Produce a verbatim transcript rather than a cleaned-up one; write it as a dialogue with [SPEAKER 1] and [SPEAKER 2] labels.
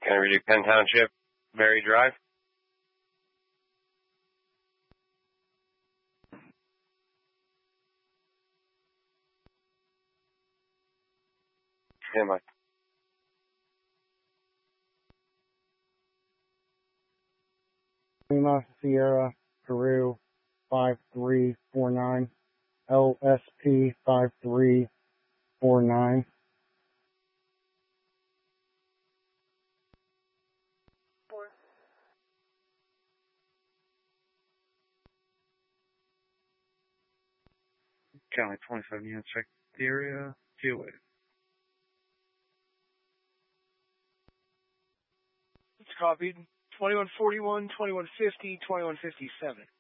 [SPEAKER 1] Can I redo Penn Township, Berry Drive? Stand by.
[SPEAKER 2] Lima Sierra Peru five three four nine, L S P five three four nine.
[SPEAKER 3] County twenty-seven units, check the area, see you later.
[SPEAKER 4] It's copied. twenty-one forty-one, twenty-one fifty, twenty-one fifty-seven.